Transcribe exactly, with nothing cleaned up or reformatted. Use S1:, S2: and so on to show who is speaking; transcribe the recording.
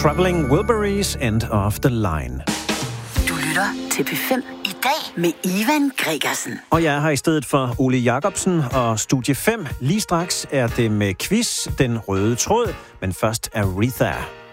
S1: Troubling Wilburys, End of the Line.
S2: Du lytter til P fem i dag med Ivan Gregersen.
S1: Og jeg er her i stedet for Ole Jacobsen og Studie fem. Lige straks er det med quiz, den røde tråd, men først Aretha.